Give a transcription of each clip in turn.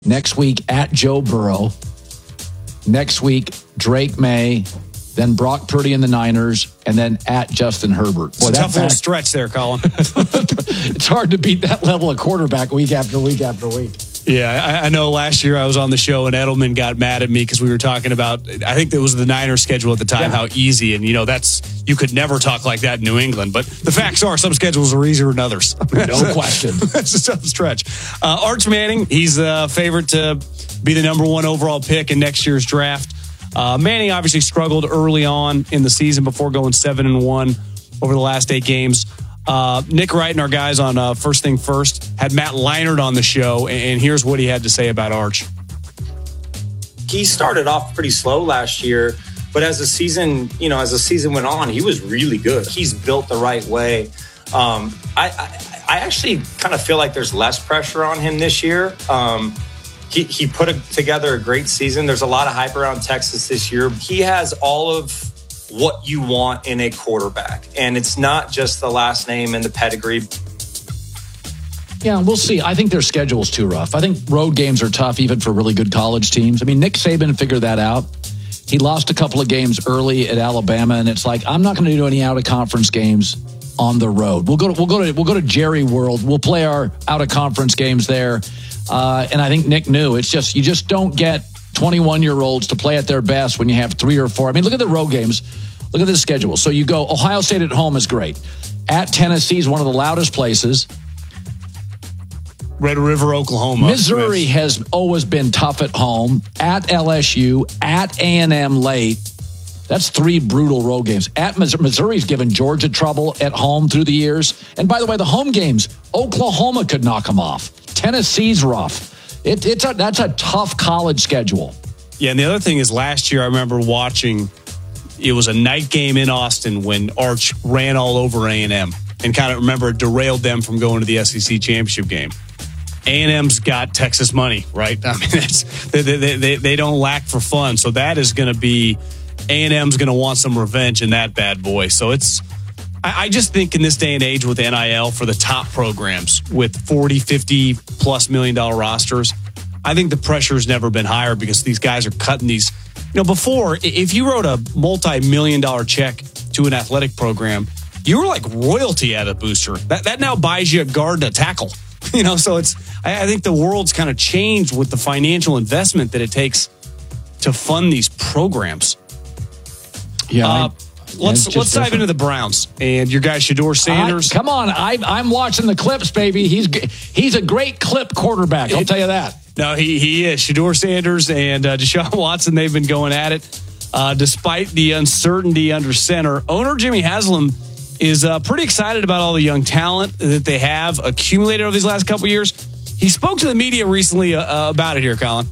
Next week at Joe Burrow. Next week, Drake May, then Brock Purdy and the Niners, and then at Justin Herbert. Boy, it's a tough little stretch there, Colin. It's hard to beat that level of quarterback week after week after week. Yeah, I know last year I was on the show and Edelman got mad at me because we were talking about, I think it was the Niners schedule at the time, how easy. And, you could never talk like that in New England. But the facts are some schedules are easier than others. No question. That's a tough stretch. Arch Manning, he's a favorite to be the number 1 overall pick in next year's draft. Manning obviously struggled early on in the season before going 7-1 over the last 8 games. Nick Wright and our guys on First Thing First had Matt Leinart on the show, and here's what he had to say about Arch. He started off pretty slow last year, but as the season went on, he was really good. He's built the right way. I actually kind of feel like there's less pressure on him this year. He put together a great season. There's a lot of hype around Texas this year. He has all of what you want in a quarterback, and it's not just the last name and the pedigree. Yeah, we'll see. I think their schedule's too rough. I think road games are tough even for really good college teams. I mean, Nick Saban figured that out. He lost a couple of games early at Alabama, and it's like, I'm not going to do any out-of-conference games on the road. We'll go to Jerry World. We'll play our out-of-conference games there. And I think Nick knew it's just you just don't get 21-year-olds to play at their best when you have 3 or 4. I mean, look at the road games. Look at the schedule. So you go, Ohio State at home is great. At Tennessee is one of the loudest places. Red River, Oklahoma. Missouri has always been tough at home. At LSU, at A&M late. That's 3 brutal road games. At Missouri's given Georgia trouble at home through the years. And by the way, the home games, Oklahoma could knock them off. Tennessee's rough. That's a tough college schedule. Yeah, and the other thing is last year I remember watching, it was a night game in Austin when Arch ran all over A&M and kind of remember derailed them from going to the SEC championship game. A&M's got Texas money, right? I mean, they don't lack for fun. So that is going to be, A&M's going to want some revenge in that bad boy. So I just think in this day and age with NIL for the top programs with 40, 50 plus $1 million rosters, I think the pressure's never been higher because these guys are cutting these. Before, if you wrote a multi-million-dollar check to an athletic program, you were like royalty at a booster. That now buys you a guard and a tackle. So I think the world's kind of changed with the financial investment that it takes to fund these programs. Yeah. Let's dive into the Browns and your guy Shedeur Sanders. Come on, I'm watching the clips, baby. He's a great clip quarterback. I'll tell you that. No, he is. Shedeur Sanders and Deshaun Watson, they've been going at it. Despite the uncertainty under center, owner Jimmy Haslam is pretty excited about all the young talent that they have accumulated over these last couple of years. He spoke to the media recently about it here, Colin.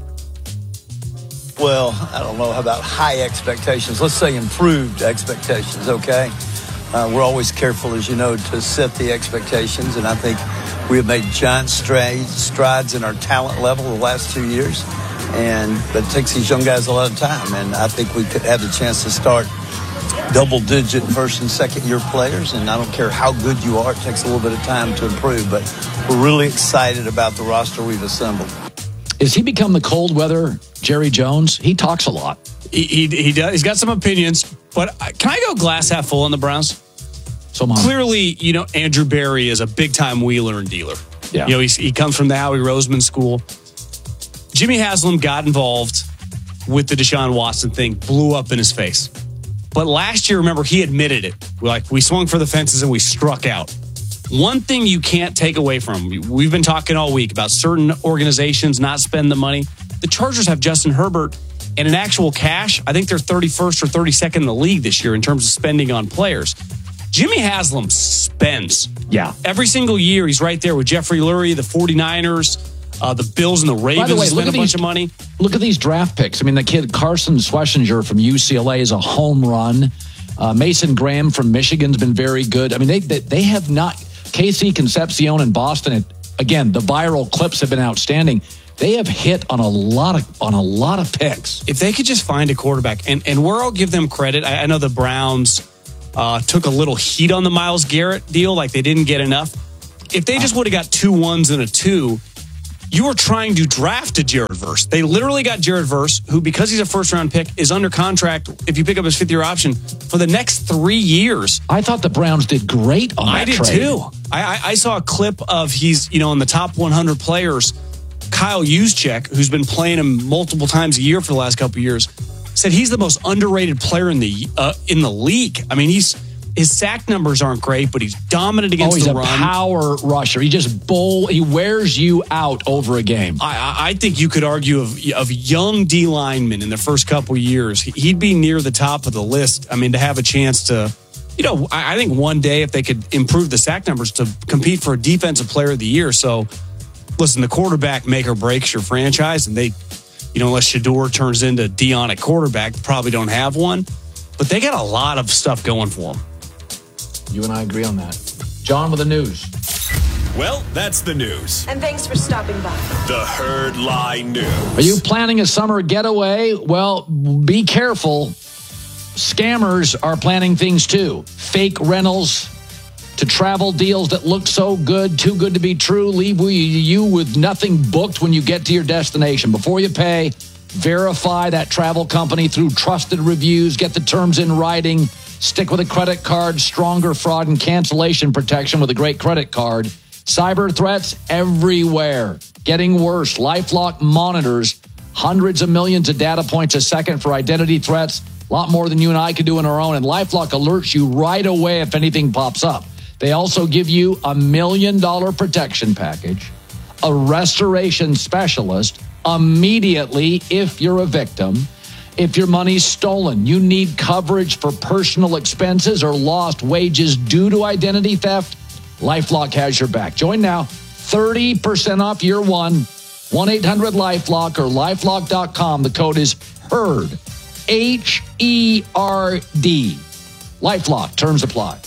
Well, I don't know about high expectations. Let's say improved expectations, okay? We're always careful, as you know, to set the expectations, and I think we have made giant strides in our talent level the last 2 years, but it takes these young guys a lot of time, and I think we could have the chance to start double-digit first- and second-year players, and I don't care how good you are, it takes a little bit of time to improve, but we're really excited about the roster we've assembled. Is he become the cold weather Jerry Jones? He talks a lot. He does. He's got some opinions, but can I go glass half full on the Browns? So clearly, Andrew Berry is a big-time wheeler and dealer. Yeah. He comes from the Howie Roseman school. Jimmy Haslam got involved with the Deshaun Watson thing, blew up in his face. But last year, remember, he admitted it. We swung for the fences and we struck out. One thing you can't take away from him, we've been talking all week about certain organizations not spending the money. The Chargers have Justin Herbert, and in actual cash, I think they're 31st or 32nd in the league this year in terms of spending on players. Jimmy Haslam spends. Yeah. Every single year, he's right there with Jeffrey Lurie, the 49ers, the Bills and the Ravens. By the way, spend a bunch of money. Look at these draft picks. I mean, the kid Carson Schlesinger from UCLA is a home run. Mason Graham from Michigan's been very good. I mean, they have not. KC Concepcion in Boston. Again, the viral clips have been outstanding. They have hit on a lot of picks. If they could just find a quarterback, and where I'll give them credit, I know the Browns took a little heat on the Myles Garrett deal, like they didn't get enough. If they just would have got 2 1s and a 2, you were trying to draft a Jared Verse. They literally got Jared Verse, who, because he's a first-round pick, is under contract, if you pick up his fifth-year option, for the next 3 years. I thought the Browns did great on that trade. I did too. I saw a clip of he's, in the top 100 players. Kyle Juszczyk, who's been playing him multiple times a year for the last couple of years, said he's the most underrated player in the league. I mean, his sack numbers aren't great, but he's dominant against the run. He's a power rusher. He wears you out over a game. I think you could argue of young D linemen in the first couple of years, he'd be near the top of the list. I mean, to have a chance to, I think one day if they could improve the sack numbers to compete for a defensive player of the year. So, listen, the quarterback make or breaks your franchise, and they, unless Shedeur turns into Dion at quarterback, probably don't have one. But they got a lot of stuff going for them. You and I agree on that. John with the news. Well, that's the news. And thanks for stopping by. The Herd Lie News. Are you planning a summer getaway? Well, be careful. Scammers are planning things too. Fake rentals to travel deals that look so good, too good to be true, leave you with nothing booked when you get to your destination. Before you pay, verify that travel company through trusted reviews, get the terms in writing, stick with a credit card, stronger fraud and cancellation protection with a great credit card. Cyber threats everywhere. Getting worse. LifeLock monitors hundreds of millions of data points a second for identity threats. A lot more than you and I could do on our own. And LifeLock alerts you right away if anything pops up. They also give you $1 million protection package, a restoration specialist immediately if you're a victim. If your money's stolen, you need coverage for personal expenses or lost wages due to identity theft, LifeLock has your back. Join now. 30% off year one. 1-800-LifeLock or LifeLock.com. The code is HERD. HERD. LifeLock. Terms apply.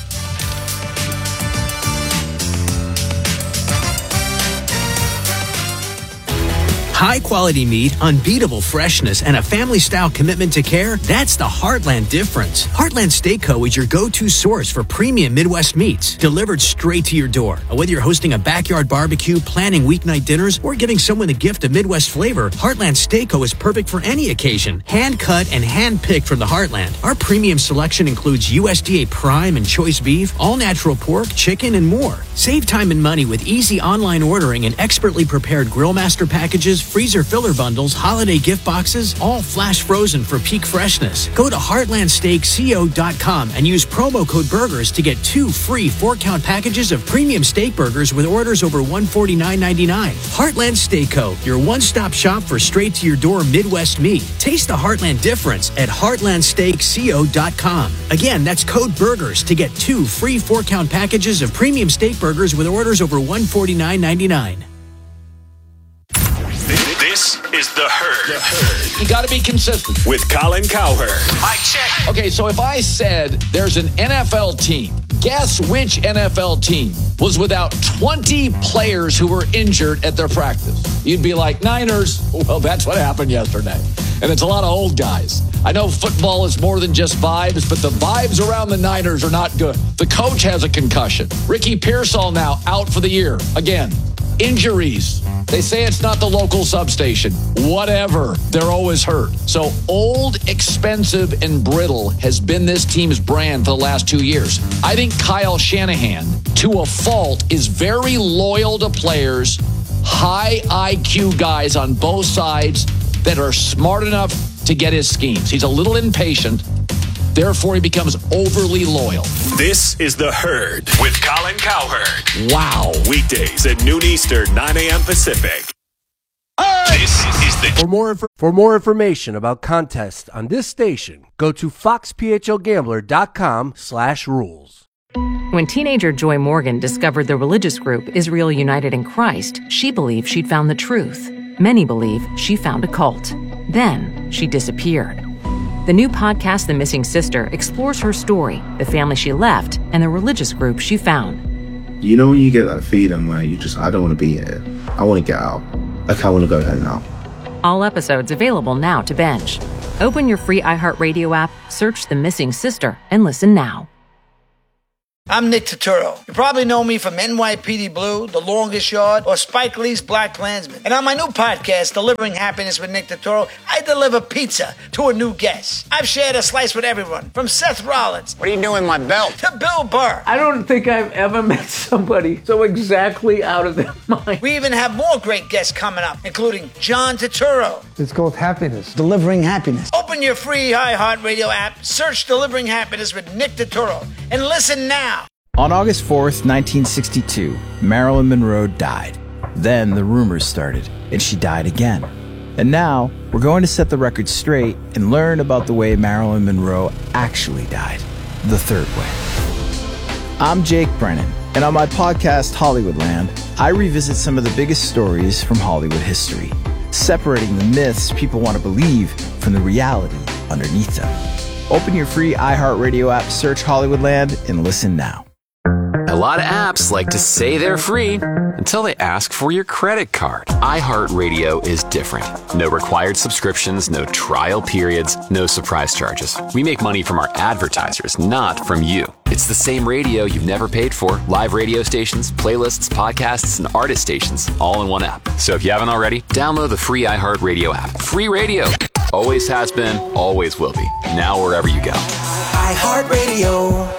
High-quality meat, unbeatable freshness, and a family-style commitment to care, that's the Heartland difference. Heartland Steak Co. is your go-to source for premium Midwest meats, delivered straight to your door. Whether you're hosting a backyard barbecue, planning weeknight dinners, or giving someone a gift of Midwest flavor, Heartland Steak Co. is perfect for any occasion. Hand-cut and hand-picked from the Heartland. Our premium selection includes USDA prime and choice beef, all-natural pork, chicken, and more. Save time and money with easy online ordering and expertly prepared Grill Master packages, freezer filler bundles, holiday gift boxes, all flash frozen for peak freshness. Go to heartlandsteakco.com and use promo code BURGERS to get 2 free 4-count packages of premium steak burgers with orders over $149.99. Heartland Steak Co., your one-stop shop for straight-to-your-door Midwest meat. Taste the Heartland difference at heartlandsteakco.com. Again, that's code BURGERS to get 2 free 4-count packages of premium steak burgers with orders over $149.99. This is The Herd. You got to be consistent. With Colin Cowherd. Mic check. Okay, so if I said there's an NFL team, guess which NFL team was without 20 players who were injured at their practice? You'd be like, Niners. Well, that's what happened yesterday. And it's a lot of old guys. I know football is more than just vibes, but the vibes around the Niners are not good. The coach has a concussion. Ricky Pearsall now out for the year. Again, injuries. They say it's not the local substation. Whatever. They're always hurt. So old, expensive, and brittle has been this team's brand for the last 2 years. I think Kyle Shanahan, to a fault, is very loyal to players, high IQ guys on both sides that are smart enough to get his schemes. He's a little impatient. Therefore, he becomes overly loyal. This is The Herd with Colin Cowherd. Wow. Weekdays at noon Eastern, 9 a.m. Pacific. This is the... For more information about contests on this station, go to foxphlgambler.com/rules. When teenager Joy Morgan discovered the religious group Israel United in Christ, she believed she'd found the truth. Many believe she found a cult. Then she disappeared. The new podcast, The Missing Sister, explores her story, the family she left, and the religious group she found. You know when you get that feeling where I don't want to be here. I want to get out. Like, I want to go home now. All episodes available now to binge. Open your free iHeartRadio app, search The Missing Sister, and listen now. I'm Nick Turturro. You probably know me from NYPD Blue, The Longest Yard, or Spike Lee's Black Klansman. And on my new podcast, Delivering Happiness with Nick Turturro, I deliver pizza to a new guest. I've shared a slice with everyone, from Seth Rollins. What are you doing with my belt? To Bill Burr. I don't think I've ever met somebody so exactly out of their mind. We even have more great guests coming up, including John Turturro. It's called Happiness. Delivering Happiness. Open your free iHeartRadio app, search Delivering Happiness with Nick Turturro, and listen now. On August 4th, 1962, Marilyn Monroe died. Then the rumors started, and she died again. And now, we're going to set the record straight and learn about the way Marilyn Monroe actually died. The third way. I'm Jake Brennan, and on my podcast, Hollywoodland, I revisit some of the biggest stories from Hollywood history, separating the myths people want to believe from the reality underneath them. Open your free iHeartRadio app, search Hollywoodland, and listen now. A lot of apps like to say they're free until they ask for your credit card. iHeartRadio is different. No required subscriptions, no trial periods, no surprise charges. We make money from our advertisers, not from you. It's the same radio you've never paid for. Live radio stations, playlists, podcasts, and artist stations, all in one app. So if you haven't already, download the free iHeartRadio app. Free radio. Always has been, always will be. Now wherever you go. iHeartRadio.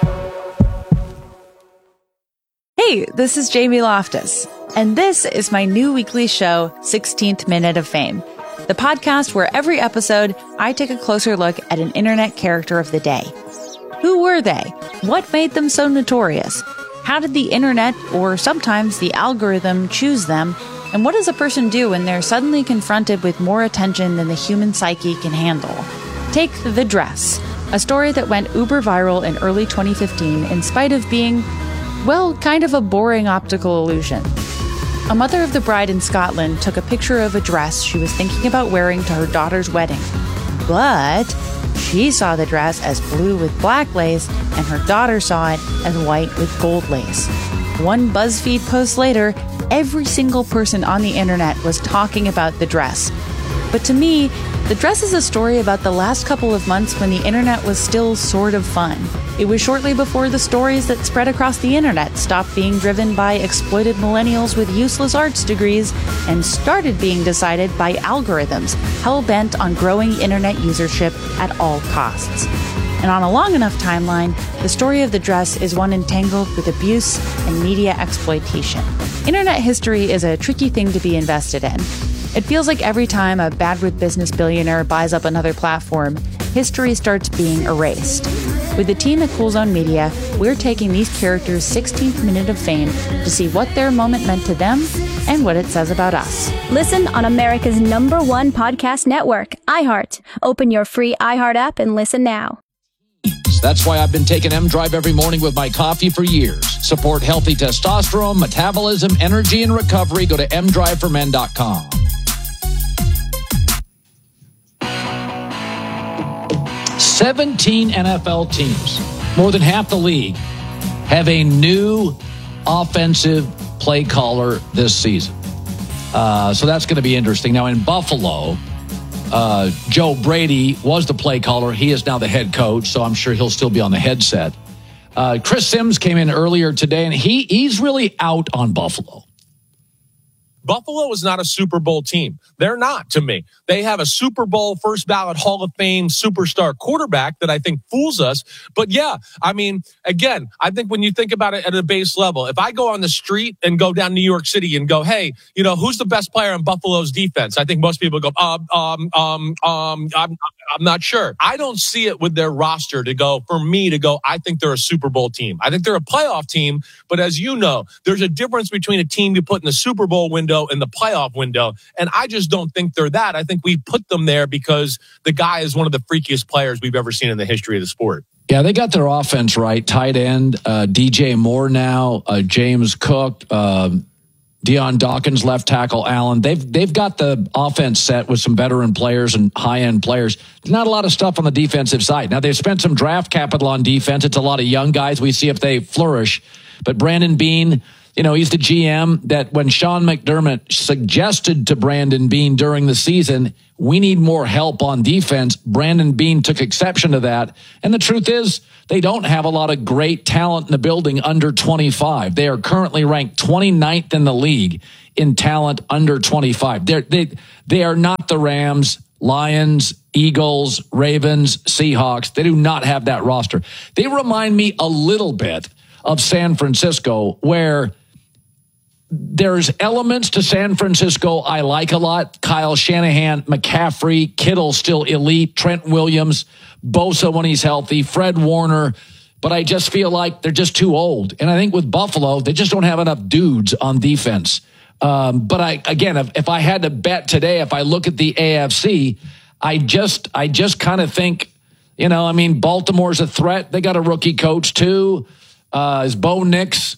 Hey, this is Jamie Loftus, and this is my new weekly show, 16th Minute of Fame, the podcast where every episode I take a closer look at an internet character of the day. Who were they? What made them so notorious? How did the internet, or sometimes the algorithm, choose them? And what does a person do when they're suddenly confronted with more attention than the human psyche can handle? Take The Dress, a story that went uber viral in early 2015 in spite of being, well, kind of a boring optical illusion. A mother of the bride in Scotland took a picture of a dress she was thinking about wearing to her daughter's wedding. But she saw the dress as blue with black lace, and her daughter saw it as white with gold lace. One BuzzFeed post later, every single person on the internet was talking about the dress. But to me, the dress is a story about the last couple of months when the internet was still sort of fun. It was shortly before the stories that spread across the internet stopped being driven by exploited millennials with useless arts degrees and started being decided by algorithms hell-bent on growing internet usership at all costs. And on a long enough timeline, the story of the dress is one entangled with abuse and media exploitation. Internet history is a tricky thing to be invested in. It feels like every time a bad with business billionaire buys up another platform, history starts being erased. With the team at Cool Zone Media, we're taking these characters' 16th minute of fame to see what their moment meant to them and what it says about us. Listen on America's #1 podcast network, iHeart. Open your free iHeart app and listen now. That's why I've been taking M-Drive every morning with my coffee for years. Support healthy testosterone, metabolism, energy, and recovery. Go to mdriveformen.com. 17 NFL teams, more than half the league, have a new offensive play caller this season. So that's going to be interesting. Now in Buffalo, Joe Brady was the play caller. He is now the head coach, so I'm sure he'll still be on the headset. Chris Sims came in earlier today, and he's really out on Buffalo. Buffalo is not a Super Bowl team. They're not, to me. They have a Super Bowl first ballot Hall of Fame superstar quarterback that I think fools us. But yeah, I mean, again, I think when you think about it at a base level, if I go on the street and go down New York City and go, hey, you know, who's the best player on Buffalo's defense? I think most people go, I'm not sure. I don't see it with their roster to go, for me to go, I think they're a Super Bowl team. I think they're a playoff team. But as you know, there's a difference between a team you put in the Super Bowl window and the playoff window. And I just don't think they're that. I think we put them there because the guy is one of the freakiest players we've ever seen in the history of the sport. Yeah, they got their offense right. Tight end, DJ Moore now, James Cook, Deion Dawkins, left tackle, Allen. They've got the offense set with some veteran players and high-end players. Not a lot of stuff on the defensive side. Now, they've spent some draft capital on defense. It's a lot of young guys. We see if they flourish. But Brandon Beane, He's the GM that when Sean McDermott suggested to Brandon Beane during the season, we need more help on defense, Brandon Beane took exception to that. And the truth is, they don't have a lot of great talent in the building under 25. They are currently ranked 29th in the league in talent under 25. They are not the Rams, Lions, Eagles, Ravens, Seahawks. They do not have that roster. They remind me a little bit of San Francisco, where there's elements to San Francisco I like a lot. Kyle Shanahan, McCaffrey, Kittle still elite, Trent Williams, Bosa when he's healthy, Fred Warner. But I just feel like they're just too old. And I think with Buffalo, they just don't have enough dudes on defense. But if I had to bet today, if I look at the AFC, I just kind of think, Baltimore's a threat. They got a rookie coach too. Is Bo Nix?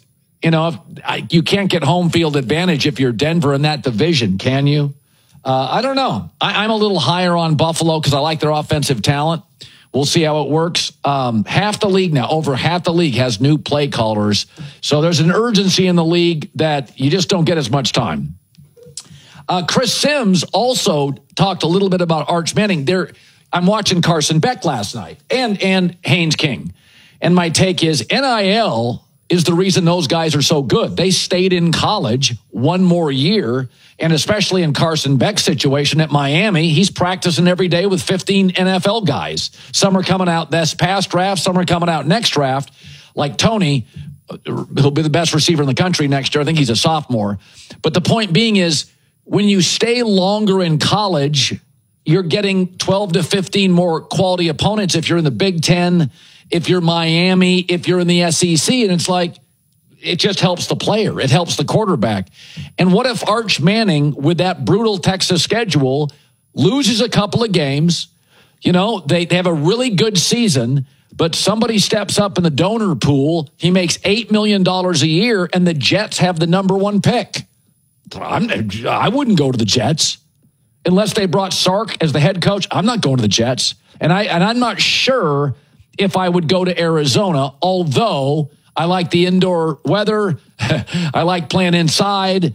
You can't get home field advantage if you're Denver in that division, can you? I don't know. I'm a little higher on Buffalo because I like their offensive talent. We'll see how it works. Half the league now, over half the league has new play callers. So there's an urgency in the league that you just don't get as much time. Chris Sims also talked a little bit about Arch Manning. I'm watching Carson Beck last night and Haynes King. And my take is NIL is the reason those guys are so good. They stayed in college one more year, and especially in Carson Beck's situation at Miami, he's practicing every day with 15 NFL guys. Some are coming out this past draft, some are coming out next draft, like Tony, who'll be the best receiver in the country next year. I think he's a sophomore. But the point being is, when you stay longer in college, you're getting 12 to 15 more quality opponents if you're in the Big Ten, if you're Miami, if you're in the SEC, and it's like, it just helps the player. It helps the quarterback. And what if Arch Manning, with that brutal Texas schedule, loses a couple of games? They have a really good season, but somebody steps up in the donor pool. He makes $8 million a year, and the Jets have the number one pick. I wouldn't go to the Jets unless they brought Sark as the head coach. I'm not going to the Jets. And I'm not sure if I would go to Arizona, although I like the indoor weather. I like playing inside.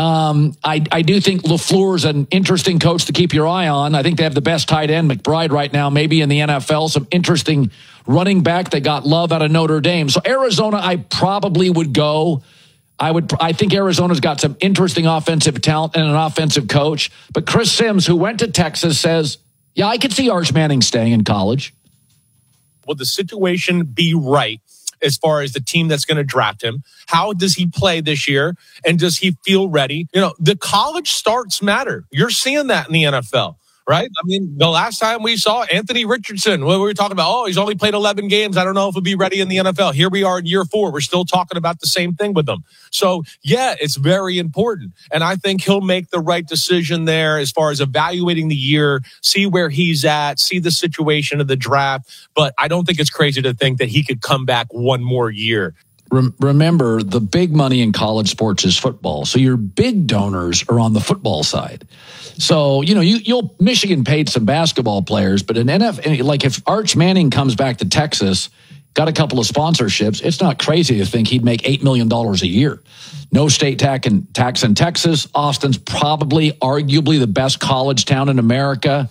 I do think LaFleur is an interesting coach to keep your eye on. I think they have the best tight end, McBride, right now, maybe in the NFL. Some interesting running back. They got Love out of Notre Dame. So Arizona, I probably would go. I think Arizona's got some interesting offensive talent and an offensive coach. But Chris Sims, who went to Texas, says, yeah, I could see Arch Manning staying in college. Will the situation be right as far as the team that's going to draft him? How does he play this year? And does he feel ready? The college starts matter. You're seeing that in the NFL. Right? I mean, the last time we saw Anthony Richardson, we were talking about, he's only played 11 games. I don't know if he'll be ready in the NFL. Here we are in year 4. We're still talking about the same thing with him. So, yeah, it's very important. And I think he'll make the right decision there as far as evaluating the year, see where he's at, see the situation of the draft. But I don't think it's crazy to think that he could come back one more year. Remember, the big money in college sports is football. So your big donors are on the football side. So, Michigan paid some basketball players, but in NFL, like if Arch Manning comes back to Texas, got a couple of sponsorships, it's not crazy to think he'd make $8 million a year. No state tax in Texas. Austin's probably arguably the best college town in America.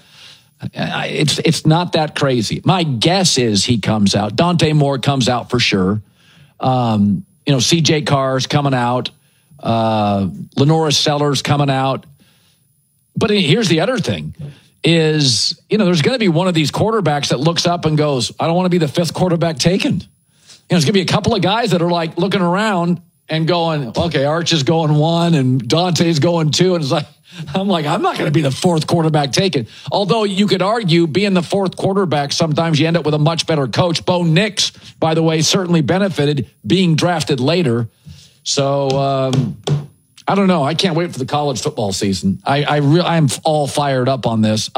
It's not that crazy. My guess is he comes out. Dante Moore comes out for sure. CJ Carr's coming out. Lenora Sellers coming out. But here's the other thing is, there's going to be one of these quarterbacks that looks up and goes, I don't want to be the 5th quarterback taken. There's going to be a couple of guys that are like looking around and going, okay, Arch is going 1 and Dante's going 2. And it's like, I'm not going to be the 4th quarterback taken. Although you could argue being the 4th quarterback, sometimes you end up with a much better coach. Bo Nix, by the way, certainly benefited being drafted later. So, I don't know. I can't wait for the college football season. I'm all fired up on this.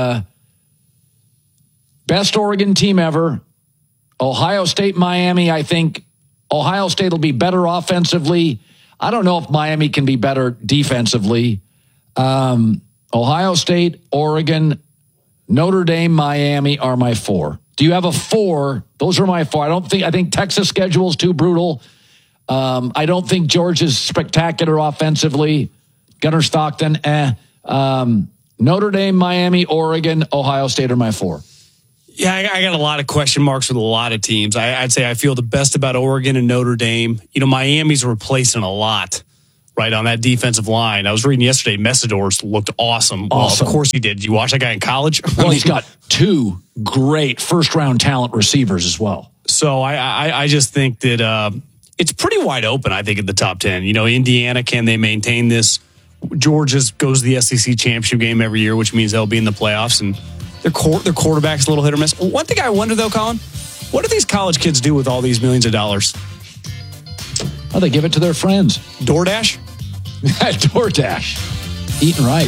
Best Oregon team ever. Ohio State, Miami. I think Ohio State will be better offensively. I don't know if Miami can be better defensively. Ohio State, Oregon, Notre Dame, Miami are my 4. Do you have a 4? Those are my 4. I think Texas schedule is too brutal. I don't think George is spectacular offensively. Gunnar Stockton, Notre Dame, Miami, Oregon, Ohio State are my 4. Yeah, I got a lot of question marks with a lot of teams. I'd say I feel the best about Oregon and Notre Dame. Miami's replacing a lot, right, on that defensive line. I was reading yesterday, Messidor's looked awesome. Well, of course he did. Did you watch that guy in college? Well, he's got 2 great first-round talent receivers as well. So I just think that it's pretty wide open, I think, in the top 10. Indiana, can they maintain this? Georgia goes to the SEC championship game every year, which means they'll be in the playoffs, and their quarterback's a little hit or miss. One thing I wonder, though, Colin, what do these college kids do with all these millions of dollars? Oh, they give it to their friends. DoorDash? DoorDash. Eating right.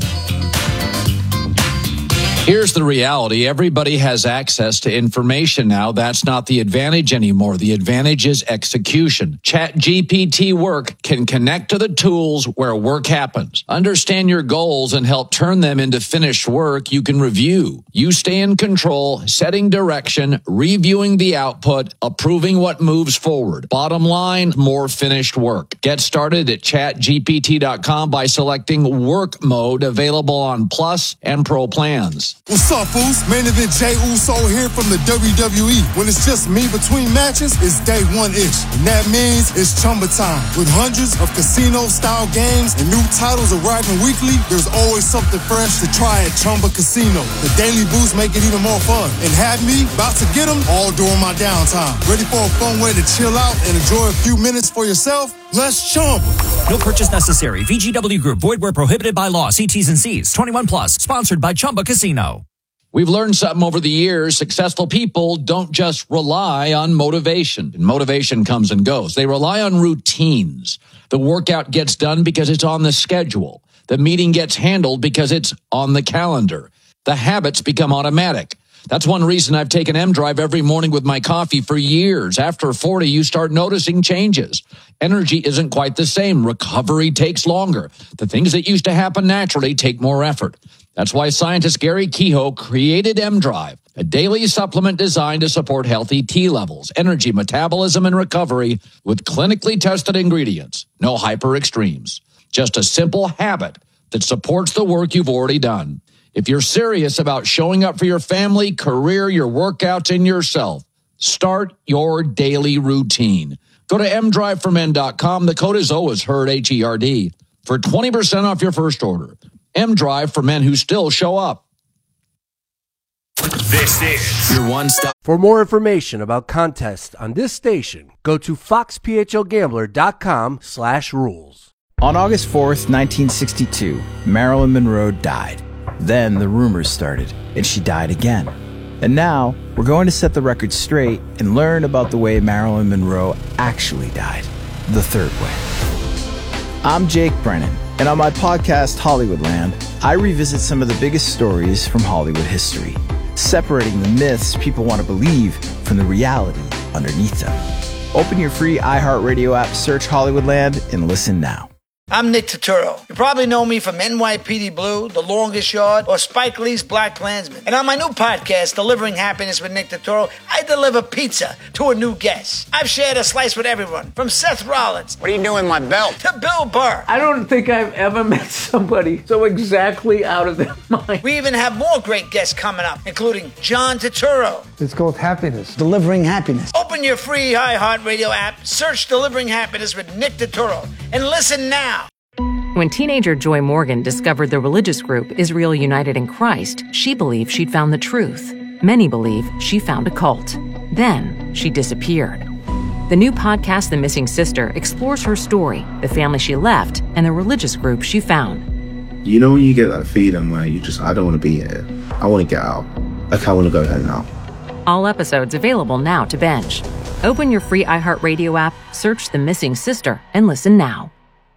Here's the reality. Everybody has access to information now. That's not the advantage anymore. The advantage is execution. ChatGPT Work can connect to the tools where work happens. Understand your goals and help turn them into finished work you can review. You stay in control, setting direction, reviewing the output, approving what moves forward. Bottom line, more finished work. Get started at chatgpt.com by selecting work mode, available on Plus and Pro plans. What's up, fools? Main event Jey Uso here from the WWE. When it's just me between matches, it's day 1-ish. And that means it's Chumba time. With hundreds of casino-style games and new titles arriving weekly, there's always something fresh to try at Chumba Casino. The daily boosts make it even more fun. And have me about to get them all during my downtime. Ready for a fun way to chill out and enjoy a few minutes for yourself? Let's Chumba. No purchase necessary. VGW Group. Void where prohibited by law. See T's and C's. 21 plus. Sponsored by Chumba Casino. We've learned something over the years. Successful people don't just rely on motivation. Motivation comes and goes. They rely on routines. The workout gets done because it's on the schedule. The meeting gets handled because it's on the calendar. The habits become automatic. That's one reason I've taken M-Drive every morning with my coffee for years. After 40, you start noticing changes. Energy isn't quite the same. Recovery takes longer. The things that used to happen naturally take more effort. That's why scientist Gary Kehoe created M-Drive, a daily supplement designed to support healthy T levels, energy, metabolism, and recovery with clinically tested ingredients. No hyper extremes. Just a simple habit that supports the work you've already done. If you're serious about showing up for your family, career, your workouts, and yourself, start your daily routine. Go to mdriveformen.com. The code is always HERD, H-E-R-D, for 20% off your first order. M-Drive for men who still show up. This is your one stop. For more information about contests on this station, go to foxphlgambler.com/rules. On August 4th, 1962, Marilyn Monroe died. Then the rumors started, and she died again. And now, we're going to set the record straight and learn about the way Marilyn Monroe actually died. The third way. I'm Jake Brennan, and on my podcast, Hollywoodland, I revisit some of the biggest stories from Hollywood history, separating the myths people want to believe from the reality underneath them. Open your free iHeartRadio app, search Hollywoodland, and listen now. I'm Nick Turturro. You probably know me from NYPD Blue, The Longest Yard, or Spike Lee's Black Klansman. And on my new podcast, Delivering Happiness with Nick Turturro, I deliver pizza to a new guest. I've shared a slice with everyone, from Seth Rollins. What are you doing with my belt? To Bill Burr. I don't think I've ever met somebody so exactly out of their mind. We even have more great guests coming up, including John Turturro. It's called happiness. Delivering happiness. Open your free iHeartRadio app, search Delivering Happiness with Nick Turturro, and listen now. When teenager Joy Morgan discovered the religious group Israel United in Christ, she believed she'd found the truth. Many believe she found a cult. Then she disappeared. The new podcast, The Missing Sister, explores her story, the family she left, and the religious group she found. You know when you get that feeling where I don't want to be here. I want to get out. Like I want to go home now. All episodes available now to binge. Open your free iHeartRadio app, search The Missing Sister, and listen now.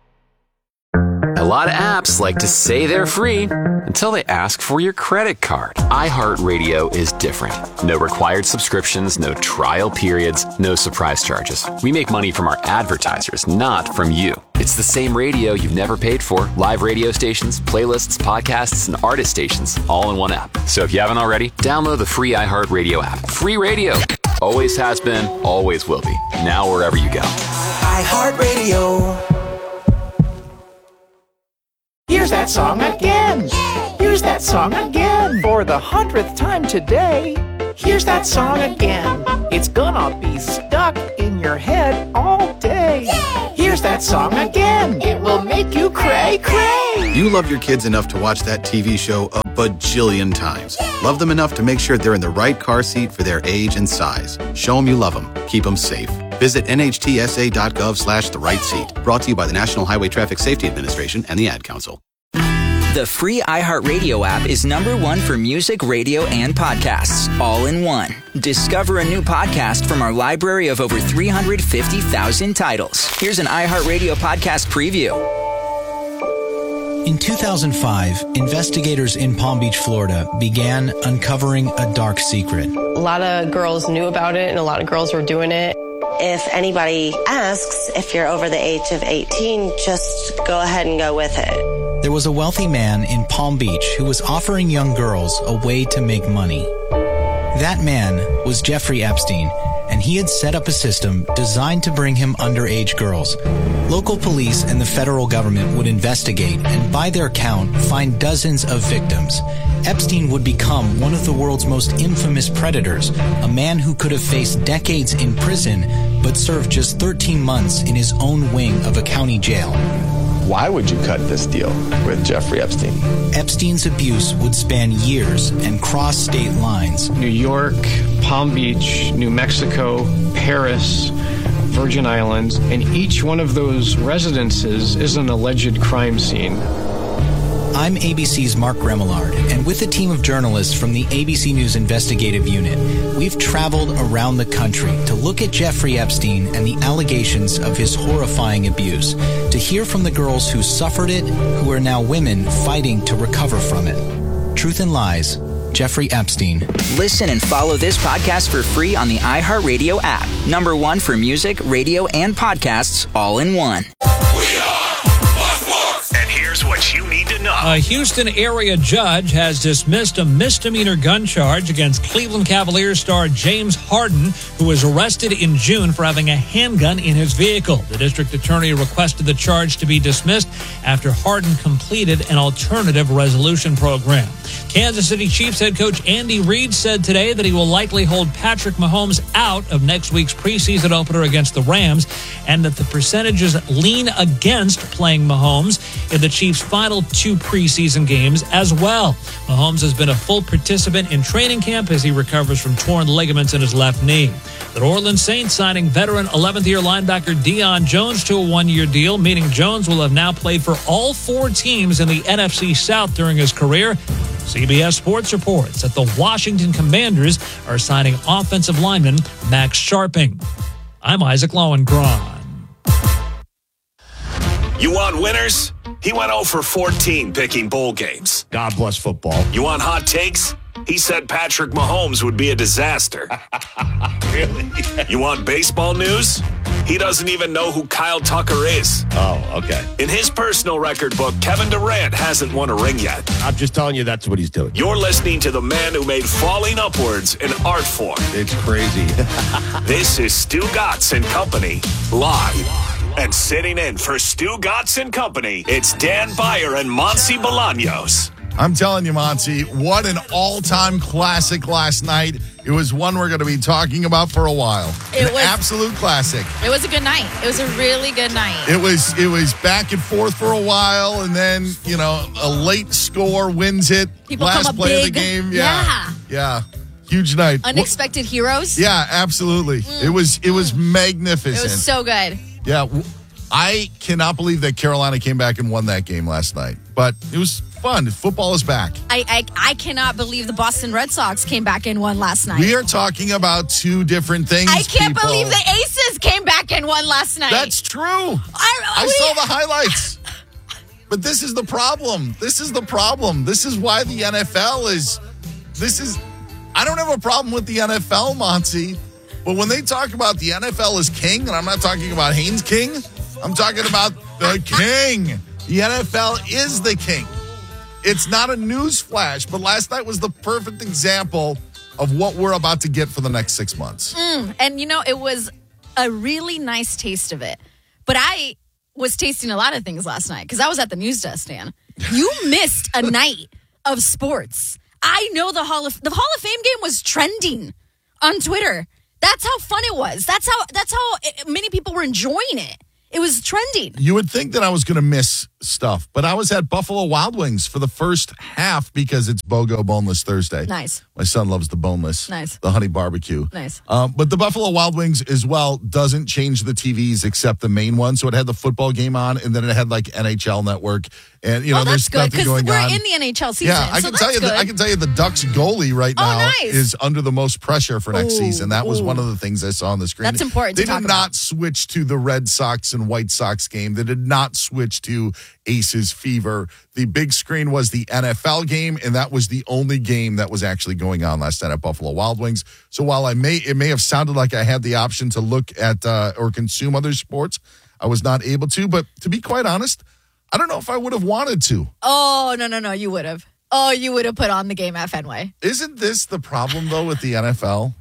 A lot of apps like to say they're free until they ask for your credit card. iHeartRadio is different. No required subscriptions, no trial periods, no surprise charges. We make money from our advertisers, not from you. It's the same radio you've never paid for. Live radio stations, playlists, podcasts, and artist stations, all in one app. So if you haven't already, download the free iHeartRadio app. Free radio. Always has been, always will be. Now wherever you go. iHeartRadio. Here's that song again. Here's that song again. For the 100th time today. Here's that song again. It's gonna be stuck in your head all day. Here's that song again. It will make you cray, cray. You love your kids enough to watch that TV show a bajillion times. Love them enough to make sure they're in the right car seat for their age and size. Show them you love them. Keep them safe. Visit nhtsa.gov/the right seat. Brought to you by the National Highway Traffic Safety Administration and the Ad Council. The free iHeartRadio app is #1 for music, radio, and podcasts, all in one. Discover a new podcast from our library of over 350,000 titles. Here's an iHeartRadio podcast preview. In 2005, investigators in Palm Beach, Florida, began uncovering a dark secret. A lot of girls knew about it, and a lot of girls were doing it. If anybody asks if you're over the age of 18, just go ahead and go with it. There was a wealthy man in Palm Beach who was offering young girls a way to make money. That man was Jeffrey Epstein, and he had set up a system designed to bring him underage girls. Local police and the federal government would investigate and, by their count, find dozens of victims. Epstein would become one of the world's most infamous predators, a man who could have faced decades in prison but served just 13 months in his own wing of a county jail. Why would you cut this deal with Jeffrey Epstein? Epstein's abuse would span years and cross state lines. New York, Palm Beach, New Mexico, Paris, Virgin Islands, and each one of those residences is an alleged crime scene. I'm ABC's Mark Remillard, and with a team of journalists from the ABC News Investigative Unit, we've traveled around the country to look at Jeffrey Epstein and the allegations of his horrifying abuse, to hear from the girls who suffered it, who are now women fighting to recover from it. Truth and Lies, Jeffrey Epstein. Listen and follow this podcast for free on the iHeartRadio app. #1 for music, radio, and podcasts, all in one. And here's what you need to know. A Houston area judge has dismissed a misdemeanor gun charge against Cleveland Cavaliers star James Harden, who was arrested in June for having a handgun in his vehicle. The district attorney requested the charge to be dismissed after Harden completed an alternative resolution program. Kansas City Chiefs head coach Andy Reid said today that he will likely hold Patrick Mahomes out of next week's preseason opener against the Rams, and that the percentages lean against playing Mahomes in the Chiefs' final 2 preseason games as well. Mahomes has been a full participant in training camp as he recovers from torn ligaments in his left knee. The New Orleans Saints signing veteran 11th-year linebacker Deion Jones to a 1-year deal, meaning Jones will have now played for all 4 teams in the NFC South during his career. CBS Sports reports that the Washington Commanders are signing offensive lineman Max Sharping. I'm Isaac Lowenkron. You want winners? He went 0 for 14 picking bowl games. God bless football. You want hot takes? He said Patrick Mahomes would be a disaster. Really? You want baseball news? He doesn't even know who Kyle Tucker is. Oh, okay. In his personal record book, Kevin Durant hasn't won a ring yet. I'm just telling you that's what he's doing. You're listening to the man who made falling upwards an art form. It's crazy. This is Stu Gatz and Company, live. And sitting in for Stu Gatz and Company, it's Dan Byer and Monty Bolaños. I'm telling you, Monty, what an all-time classic last night. It was one we're going to be talking about for a while. An absolute classic. It was a good night. It was a really good night. It was back and forth for a while, and then, a late score wins it. People last come play big. of the game. Yeah. Huge night. Unexpected heroes. Yeah, absolutely. It was magnificent. It was so good. Yeah, I cannot believe that Carolina came back and won that game last night. But it was fun. Football is back. I cannot believe the Boston Red Sox came back and won last night. We are talking about 2 different things. I can't believe the Aces came back and won last night. That's true. I saw the highlights. But this is the problem. This is why the NFL is. I don't have a problem with the NFL, Monty. But when they talk about the NFL as king, and I'm not talking about Haynes King, I'm talking about the king. The NFL is the king. It's not a news flash, but last night was the perfect example of what we're about to get for the next 6 months. And, it was a really nice taste of it. But I was tasting a lot of things last night because I was at the news desk, Dan. You missed a night of sports. I know the Hall of Fame game was trending on Twitter. That's how fun it was. That's how many people were enjoying it. It was trending. You would think that I was going to miss stuff, but I was at Buffalo Wild Wings for the first half because it's BOGO Boneless Thursday. Nice. My son loves the boneless. Nice. The honey barbecue. Nice. But the Buffalo Wild Wings as well doesn't change the TVs except the main one. So it had the football game on, and then it had like NHL Network. And, there's that's good nothing going because on. we're in the NHL season. Yeah, I can tell you. I can tell you the Ducks goalie right now is under the most pressure for next season. That was one of the things I saw on the screen. That's important. They did not switch to the Red Sox and White Sox game. They did not switch to Aces Fever. The big screen was the NFL game, and that was the only game that was actually going on last night at Buffalo Wild Wings. So while it may have sounded like I had the option to look at or consume other sports, I was not able to. But to be quite honest, I don't know if I would have wanted to. Oh, no, you would have. Oh, you would have put on the game at Fenway. Isn't this the problem, though, with the NFL?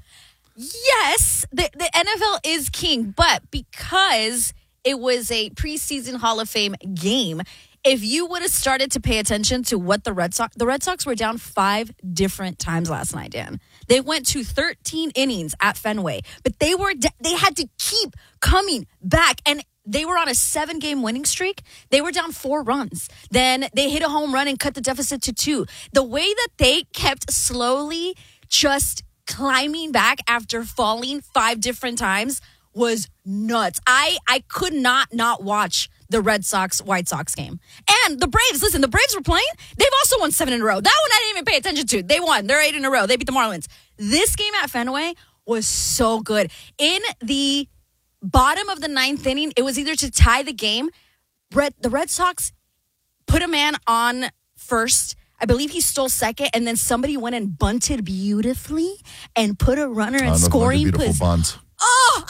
Yes, the NFL is king, but because it was a preseason Hall of Fame game, if you would have started to pay attention to what the Red Sox were down 5 different times last night, Dan. They went to 13 innings at Fenway, but they had to keep coming back, and they were on a 7-game winning streak. They were down 4 runs. Then they hit a home run and cut the deficit to 2. The way that they kept slowly just climbing back after falling 5 different times was nuts. I could not watch the Red Sox-White Sox game. And the Braves, listen, the Braves were playing. They've also won 7 in a row. That one I didn't even pay attention to. They won. They're 8 in a row. They beat the Marlins. This game at Fenway was so good. In the bottom of the 9th inning, it was either to tie the game. The Red Sox put a man on first. I believe he stole second, and then somebody went and bunted beautifully and put a runner in scoring position. Bunt. Oh,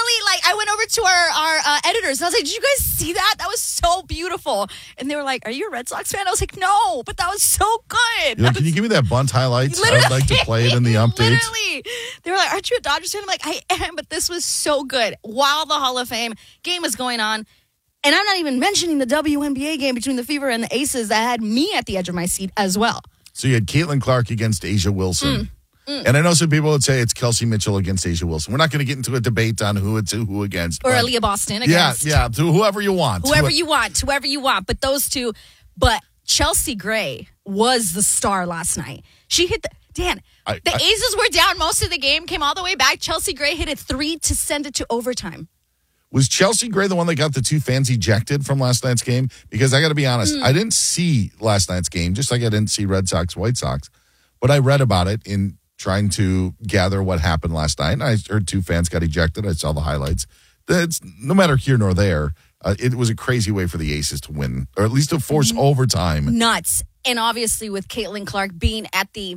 I went over to our editors, and I was like, did you guys see that? That was so beautiful. And they were like, are you a Red Sox fan? I was like, no, but that was so good. Can you give me that bunt highlights? I'd like to play it in the updates. Literally. They were like, aren't you a Dodgers fan? I'm like, I am, but this was so good. While the Hall of Fame game was going on, and I'm not even mentioning the WNBA game between the Fever and the Aces that had me at the edge of my seat as well. So you had Caitlin Clark against Asia Wilson. And I know some people would say it's Kelsey Mitchell against Asia Wilson. We're not going to get into a debate on who it's who against. Or Aaliyah Boston against. Yeah, to whoever you want. Whoever you want. But those two. But Chelsea Gray was the star last night. She hit the Aces were down most of the game, came all the way back. Chelsea Gray hit a 3 to send it to overtime. Was Chelsea Gray the one that got the 2 fans ejected from last night's game? Because I got to be honest, I didn't see last night's game, just like I didn't see Red Sox, White Sox. But I read about it in trying to gather what happened last night. And I heard 2 fans got ejected. I saw the highlights. It's no matter here nor there. It was a crazy way for the Aces to win, or at least to force overtime. Nuts. And obviously with Caitlin Clark being at the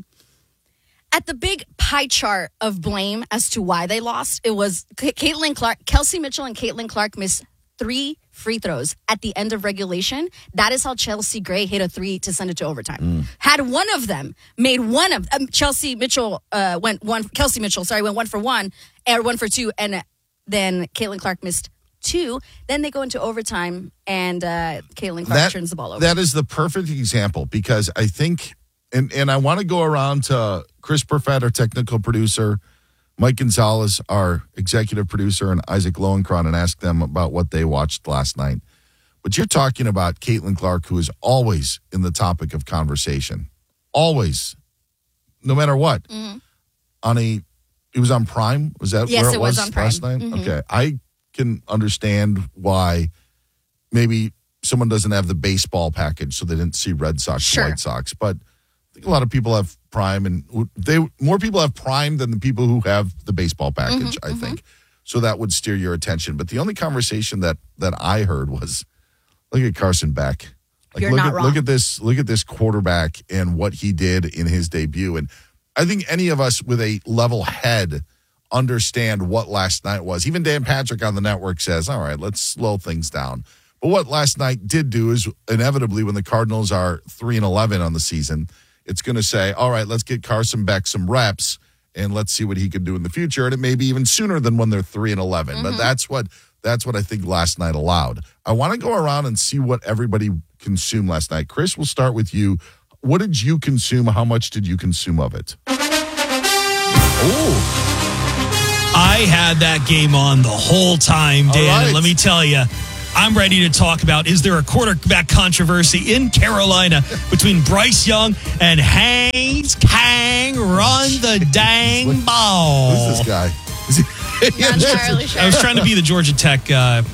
big pie chart of blame as to why they lost, it was Caitlin Clark, Kelsey Mitchell and Caitlin Clark missed 3 free throws at the end of regulation. That is how Chelsea Gray hit a 3 to send it to overtime. Had one of them made one of Kelsey Mitchell went 1 for 1 or 1 for 2, and then Caitlin Clark missed 2. Then they go into overtime, and Caitlin Clark turns the ball over. That is the perfect example, because I think, and I want to go around to Chris Perfett, our technical producer, Mike Gonzalez, our executive producer, and Isaac Lowenkron, and ask them about what they watched last night. But you're talking about Caitlin Clark, who is always in the topic of conversation. Always. No matter what. It was on Prime? Was that where it was on Prime last night? Okay. I can understand why maybe someone doesn't have the baseball package, so they didn't see Red Sox, White Sox. But I think a lot of people have Prime, and more people have Prime than the people who have the baseball package, I think. So that would steer your attention. But the only conversation that I heard was, look at Carson Beck. You're not wrong. Look at this quarterback and what he did in his debut. And I think any of us with a level head understand what last night was. Even Dan Patrick on the network says, all right, let's slow things down. But what last night did do is, inevitably, when the Cardinals are 3-11 on the season, it's going to say, all right, let's get Carson Beck some reps and let's see what he can do in the future. And it may be even sooner than when they're 3-11. But that's That's what I think last night allowed. I want to go around and see what everybody consumed last night. Chris, we'll start with you. What did you consume? How much did you consume of it? I had that game on the whole time, Dan. Right. And let me tell you, I'm ready to talk about, is there a quarterback controversy in Carolina between Bryce Young and Haynes King? Run the dang ball. Who's this guy? Not entirely sure. I was trying to be the Georgia Tech coach,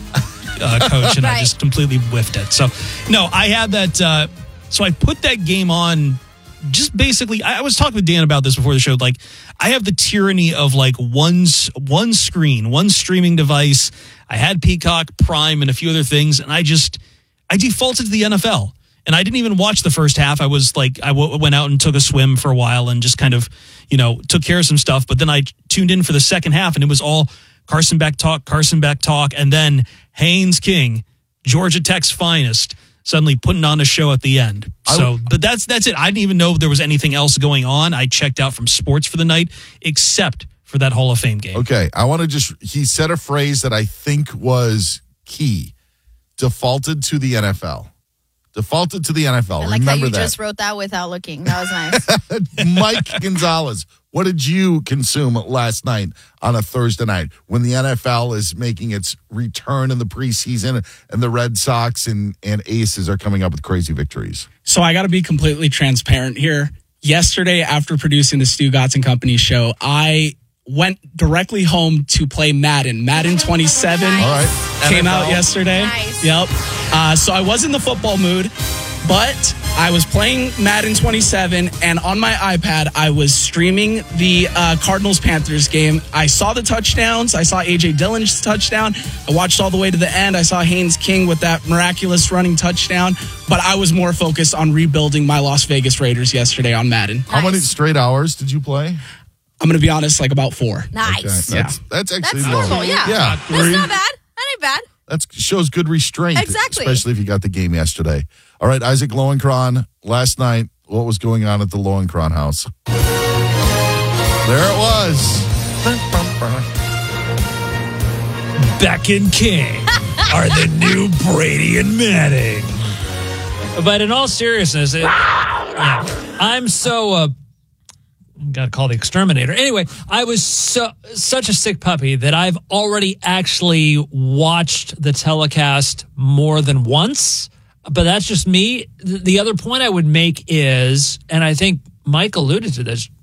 and I just completely whiffed it. So, no, I had that. So I put that game on just basically. I was talking with Dan about this before the show. Like, I have the tyranny of like one screen, one streaming device. I had Peacock, Prime, and a few other things, and I defaulted to the NFL. And I didn't even watch the first half. I was like, I went out and took a swim for a while and just kind of, took care of some stuff. But then I tuned in for the second half, and it was all Carson Beck talk, and then Haynes King, Georgia Tech's finest, suddenly putting on a show at the end. So, but that's it. I didn't even know there was anything else going on. I checked out from sports for the night, except for that Hall of Fame game. Okay, I want to he said a phrase that I think was key. Defaulted to the NFL. Defaulted to the NFL. I like Remember how you that. just wrote that without looking. That was nice. Mike Gonzalez, what did you consume last night on a Thursday night when the NFL is making its return in the preseason and the Red Sox and Aces are coming up with crazy victories? So I got to be completely transparent here. Yesterday, after producing the Stu Gotts and Company show, I went directly home to play Madden 27. All right. Came NFL. out yesterday. Nice. Yep. So I was in the football mood, but I was playing Madden 27, and on my iPad, I was streaming the Cardinals-Panthers game. I saw the touchdowns. I saw A.J. Dillon's touchdown. I watched all the way to the end. I saw Haynes King with that miraculous running touchdown, but I was more focused on rebuilding my Las Vegas Raiders yesterday on Madden. How many straight hours did you play? I'm going to be honest, like about 4. Nice. Okay. That's actually low. Normal, yeah. That's not bad. That ain't bad. That shows good restrint. Exactly. Especially if you got the game yesterday. All right, Isaac Lowenkron, last night, what was going on at the Lowenkron house? There it was. Beck and King are the new Brady and Manning. But in all seriousness, I'm so... got to call the exterminator. Anyway, I was such a sick puppy that I've already actually watched the telecast more than once. But that's just me. The other point I would make is, and I think Mike alluded to this,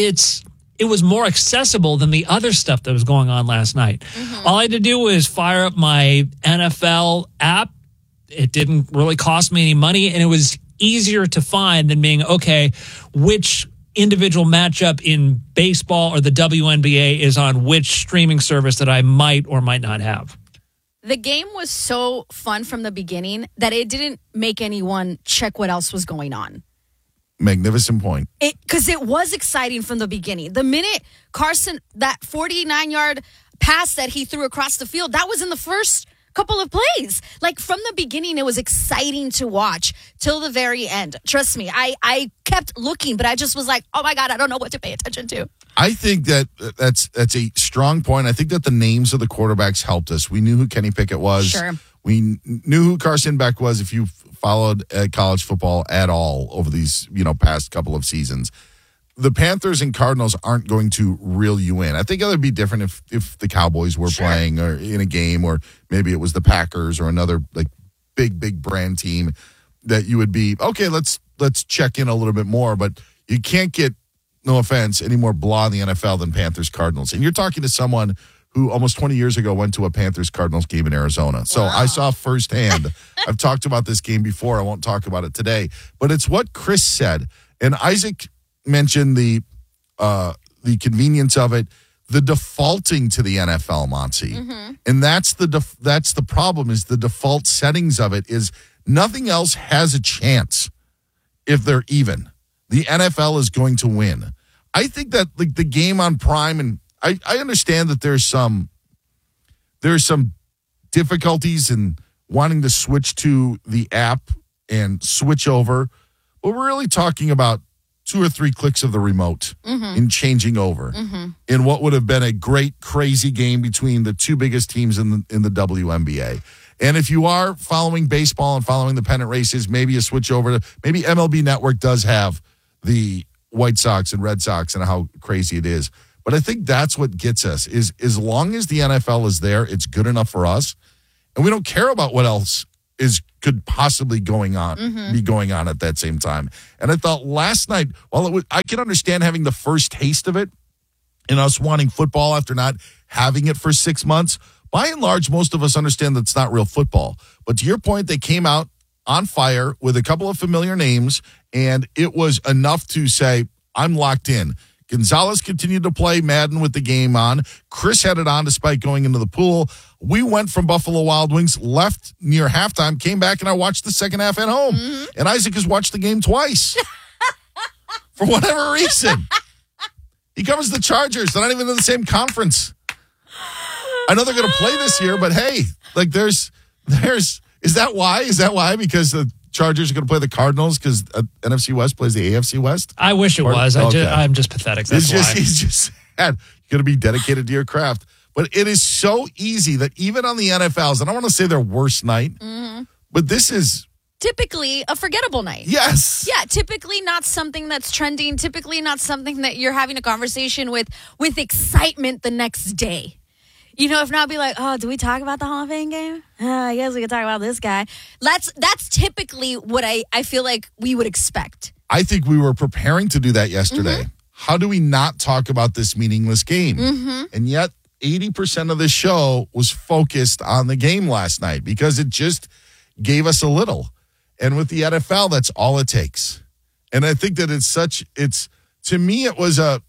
it was more accessible than the other stuff that was going on last night. Mm-hmm. All I had to do was fire up my NFL app. It didn't really cost me any money, and it was easier to find than being, okay, which individual matchup in baseball or the WNBA is on which streaming service that I might or might not have. The game was so fun from the beginning that it didn't make anyone check what else was going on. Magnificent point. Because it was exciting from the beginning. The minute Carson, that 49-yard pass that he threw across the field, that was in the first couple of plays. Like, from the beginning, it was exciting to watch till the very end. Trust me, I kept looking, but I just was like, oh my God, I don't know what to pay attention to. I think that's a strong point. I think that the names of the quarterbacks helped us. We knew who Kenny Pickett was. Sure. We knew who Carson Beck was if you followed college football at all over these past couple of seasons. The Panthers and Cardinals aren't going to reel you in. I think it would be different if the Cowboys were playing or in a game, or maybe it was the Packers or another like big brand team that you would be, okay, let's check in a little bit more. But you can't get, no offense, any more blah in the NFL than Panthers Cardinals. And you're talking to someone who almost 20 years ago went to a Panthers Cardinals game in Arizona. So I saw firsthand. I've talked about this game before. I won't talk about it today. But it's what Chris said. And Isaac mentioned the convenience of it, the defaulting to the NFL, Monty. Mm-hmm. And that's the problem, is the default settings of it is nothing else has a chance if they're even. The NFL is going to win. I think that like the game on Prime, and I understand that there's some difficulties in wanting to switch to the app and switch over, but we're really talking about 2 or 3 clicks of the remote in changing over in what would have been a great, crazy game between the 2 biggest teams in the WNBA. And if you are following baseball and following the pennant races, maybe you switch over to, maybe MLB Network does have the White Sox and Red Sox and how crazy it is. But I think that's what gets us is as long as the NFL is there, it's good enough for us. And we don't care about what else could possibly be going on at that same time. And I thought last night, I can understand having the first taste of it and us wanting football after not having it for 6 months. By and large, most of us understand that it's not real football. But to your point, they came out on fire with a couple of familiar names, and it was enough to say, I'm locked in. Gonzalez continued to play Madden with the game on. Chris had it on despite going into the pool. We went from Buffalo Wild Wings, left near halftime, came back, and I watched the second half at home. And Isaac has watched the game twice for whatever reason. He covers the Chargers. They're not even in the same conference. I know they're going to play this year, but hey, like is that why? Is that why? Because the Chargers are going to play the Cardinals because NFC West plays the AFC West? I wish it was. I'm just pathetic. That's why. He's just sad. You're going to be dedicated to your craft. But it is so easy that even on the NFLs, and I don't want to say their worst night, but this is typically a forgettable night. Yes. Yeah, typically not something that's trending, typically not something that you're having a conversation with excitement the next day. You know, if not, be like, oh, do we talk about the Hall of Fame game? I guess we could talk about this guy. That's typically what I feel like we would expect. I think we were preparing to do that yesterday. How do we not talk about this meaningless game? And yet, 80% of the show was focused on the game last night because it just gave us a little. And with the NFL, that's all it takes. And I think that to me, it was a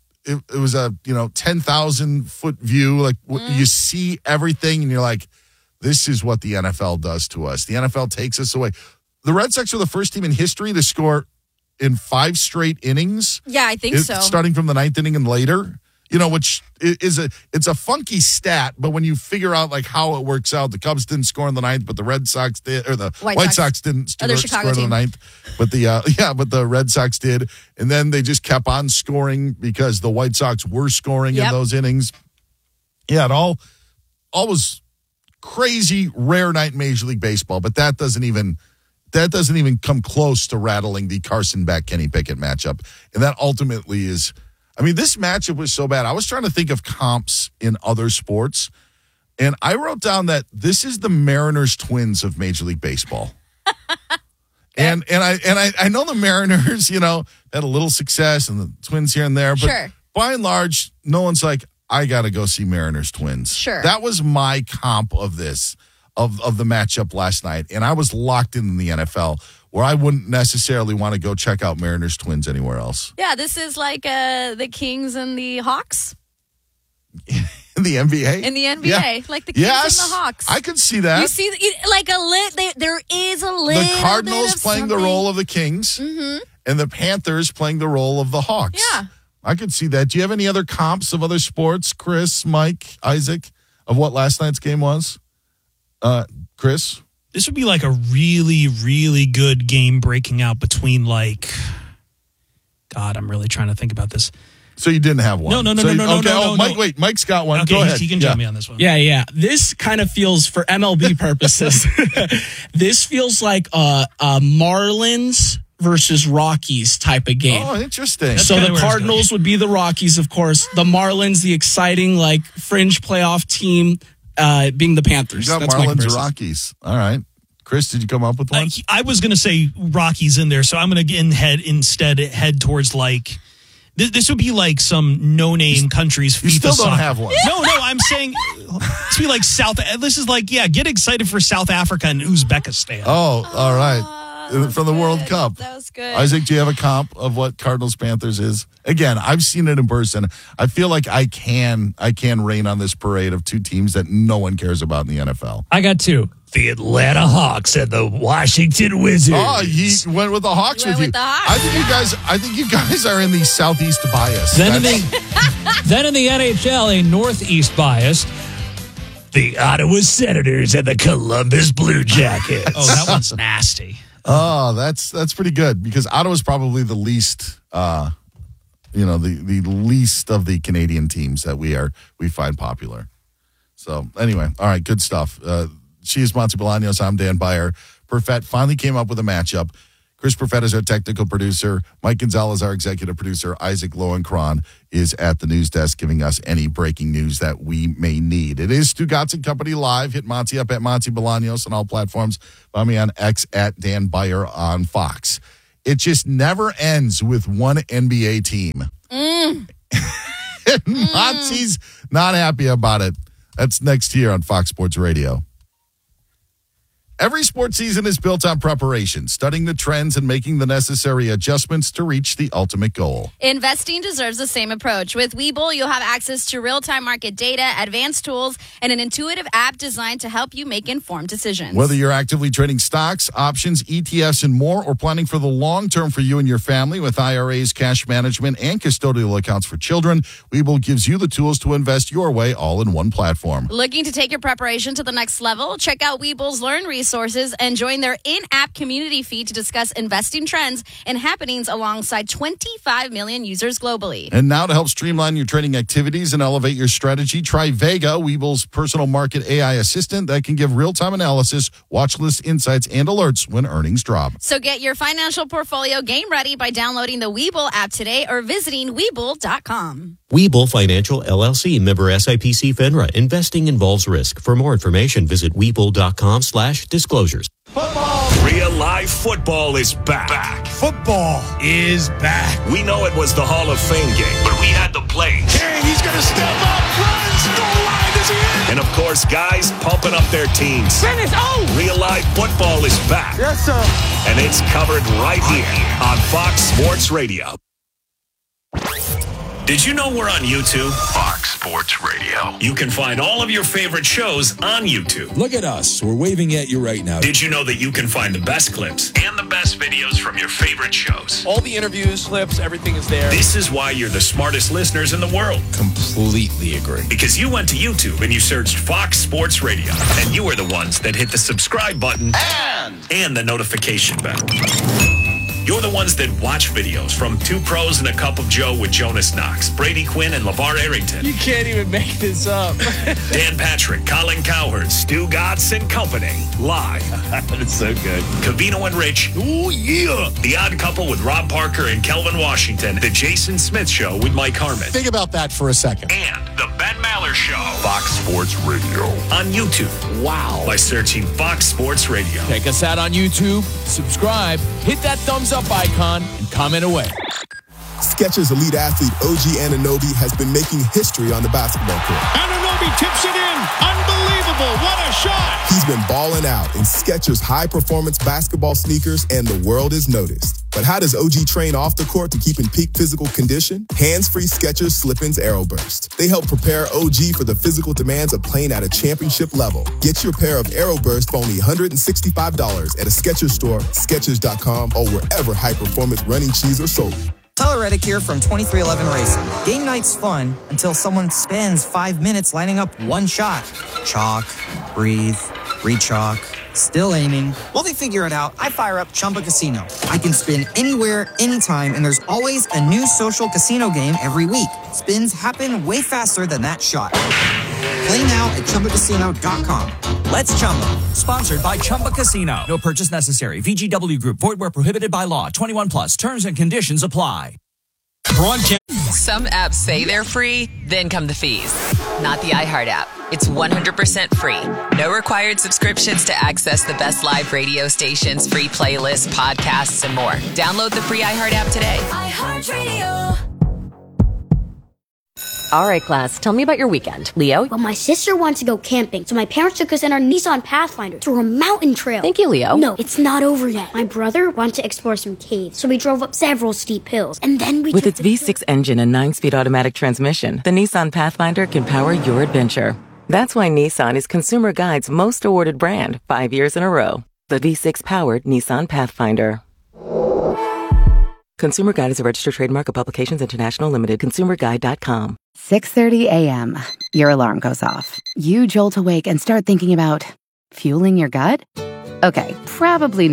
10,000 foot view. Like you see everything and you're like, this is what the NFL does to us. The NFL takes us away. The Red Sox are the first team in history to score in 5 straight innings. Yeah, I think so. Starting from the 9th inning and later, which is it's a funky stat, but when you figure out like how it works out, the Cubs didn't score in the 9th, but the Red Sox did, or the White Sox didn't score in the 9th, but the Red Sox did, and then they just kept on scoring because the White Sox were scoring in those innings. Yeah, it all was crazy, rare night in Major League Baseball, but that doesn't even come close to rattling the Carson Beck Kenny Pickett matchup, and that ultimately is. I mean, this matchup was so bad. I was trying to think of comps in other sports, and I wrote down that this is the Mariners Twins of Major League Baseball. and I know the Mariners, had a little success, and the Twins here and there, but by and large, no one's like, I got to go see Mariners Twins. Sure. That was my comp of this, of the matchup last night, and I was locked in the NFL, where I wouldn't necessarily want to go check out Mariners Twins anywhere else. Yeah, this is like the Kings and the Hawks. In the NBA? In the NBA, like the Kings and the Hawks. I could see that. You see, like there is a little the Cardinals playing something. The role of the Kings, and the Panthers playing the role of the Hawks. Yeah. I could see that. Do you have any other comps of other sports, Chris, Mike, Isaac, of what last night's game was? Chris? This would be like a really, really good game breaking out between God, I'm really trying to think about this. So you didn't have one? No. Mike, wait, Mike's got one. Okay, Go ahead. He can jump me on this one. Yeah. This kind of feels, for MLB purposes, this feels like a Marlins versus Rockies type of game. Oh, interesting. So the Cardinals would be the Rockies, of course. The Marlins, the exciting, fringe playoff team, being the Panthers. You got Marlins or Rockies. All right. Chris, did you come up with one? I was going to say Rockies in there, so I'm going to head towards this would be like some no-name country's FIFA You still don't soccer. have one. No, I'm saying this would be like This is get excited for South Africa and Uzbekistan. Oh, all right. From the World Cup. That was good. Isaac, do you have a comp of what Cardinals Panthers is? Again, I've seen it in person. I feel like I can rain on this parade of 2 teams that no one cares about in the NFL. I got 2. The Atlanta Hawks and the Washington Wizards. Oh, he went with the Hawks with you. I think you guys are in the Southeast bias. Then in the NHL, a Northeast bias. The Ottawa Senators and the Columbus Blue Jackets. Oh, that one's nasty. Oh, that's pretty good because Ottawa's probably the least, the least of the Canadian teams that we find popular. So anyway, all right, good stuff. She is Monty Bolaños. I'm Dan Beyer. Perfett finally came up with a matchup. Chris Perfett is our technical producer. Mike Gonzalez, our executive producer. Isaac Lowenkron is at the news desk giving us any breaking news that we may need. It is Stu Gatz and Company Live. Hit Monty up at Monty Bolaños on all platforms. Find me on X at Dan Beyer on Fox. It just never ends with one NBA team. Monty's not happy about it. That's next here on Fox Sports Radio. Every sports season is built on preparation, studying the trends and making the necessary adjustments to reach the ultimate goal. Investing deserves the same approach. With Webull, you'll have access to real-time market data, advanced tools, and an intuitive app designed to help you make informed decisions. Whether you're actively trading stocks, options, ETFs, and more, or planning for the long term for you and your family with IRAs, cash management, and custodial accounts for children, Webull gives you the tools to invest your way all in one platform. Looking to take your preparation to the next level? Check out Webull's Learn resources and join their in-app community feed to discuss investing trends and happenings alongside 25 million users globally. And now to help streamline your trading activities and elevate your strategy, try Vega, Webull's personal market AI assistant that can give real-time analysis, watch list insights, and alerts when earnings drop. So get your financial portfolio game ready by downloading the Webull app today or visiting Webull.com. Webull Financial LLC, member SIPC FINRA. Investing involves risk. For more information, visit Webull.com/disclosures. Real live football is back. Football is back. We know it was the Hall of Fame game, but we had the plays. King, he's going to step up, runs, goal line, is he in? And of course, guys pumping up their teams. Finish, Real live football is back. Yes, sir. And it's covered right here on Fox Sports Radio. Did you know we're on YouTube? Fox Sports Radio. You can find all of your favorite shows on YouTube. Look at us. We're waving at you right now. Did you know that you can find the best clips and the best videos from your favorite shows? All the interviews, clips, everything is there. This is why you're the smartest listeners in the world. Completely agree. Because you went to YouTube and you searched Fox Sports Radio. And you were the ones that hit the subscribe button and the notification bell. You're the ones that watch videos from Two Pros and a Cup of Joe with Jonas Knox, Brady Quinn, and LeVar Arrington. You can't even make this up. Dan Patrick, Colin Cowherd, Stu Gatz and Company. Live. That's so good. Covino and Rich. Oh, yeah. The Odd Couple with Rob Parker and Kelvin Washington. The Jason Smith Show with Mike Harmon. Think about that for a second. And the Ben Maller Show. Fox Sports Radio. On YouTube. Wow. By searching Fox Sports Radio. Check us out on YouTube. Subscribe. Hit that thumbs up icon and comment away. Skechers elite athlete OG Anunoby has been making history on the basketball court. Anunoby tips it in. Unbelievable. What a shot. He's been balling out in Skechers high-performance basketball sneakers, and the world has noticed. But how does OG train off the court to keep in peak physical condition? Hands-free Skechers Slip-ins Aeroburst. They help prepare OG for the physical demands of playing at a championship level. Get your pair of Aeroburst for only $165 at a Skechers store, Skechers.com, or wherever high-performance running shoes are sold. Tyler Reddick here from 2311 Racing. Game night's fun until someone spends 5 minutes lining up one shot. Chalk, breathe, re-chalk, still aiming. While they figure it out, I fire up Chumba Casino. I can spin anywhere, anytime, and there's always a new social casino game every week. Spins happen way faster than that shot. Play now at ChumbaCasino.com. Let's Chumba. Sponsored by Chumba Casino. No purchase necessary. VGW Group. Void where prohibited by law. 21 plus. Terms and conditions apply. Some apps say they're free, then come the fees. Not the iHeart app. It's 100% free. No required subscriptions to access the best live radio stations, free playlists, podcasts, and more. Download the free iHeart app today. iHeartRadio. All right, class, tell me about your weekend. Leo? Well, my sister wants to go camping, so my parents took us in our Nissan Pathfinder through a mountain trail. Thank you, Leo. No, it's not over yet. My brother wanted to explore some caves, so we drove up several steep hills, and then we With its V6 engine and 9-speed automatic transmission, the Nissan Pathfinder can power your adventure. That's why Nissan is Consumer Guide's most awarded brand 5 years in a row. The V6-powered Nissan Pathfinder. Consumer Guide is a registered trademark of Publications International Limited. ConsumerGuide.com. 6:30 a.m. Your alarm goes off. You jolt awake and start thinking about fueling your gut? Okay, probably not.